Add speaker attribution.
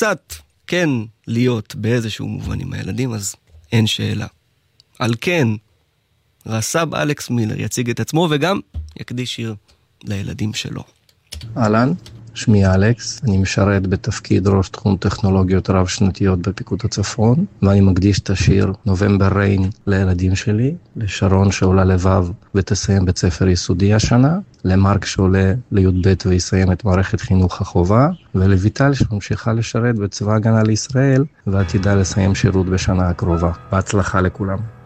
Speaker 1: קצת כן להיות באיזשהו מובן עם הילדים, אז אין שאלה. על כן, רס"ב אלכס מילר יציג את עצמו וגם יקדיש שיר לילדים שלו.
Speaker 2: אהלן, שמי אלכס, אני משרת בתפקיד ראש תחום טכנולוגיות רב שנתיות בפיקוד הצפון, ואני מקדיש את השיר נובמבר ריין לילדים שלי, לשרון שעולה לבב ותסיים בית ספר יסודי השנה, למרק שעולה לי"ב ויסיים את מערכת חינוך החובה, ולויטל שממשיכה לשרת בצבא הגנה לישראל ועתידה לסיים שירות בשנה הקרובה. בהצלחה לכולם.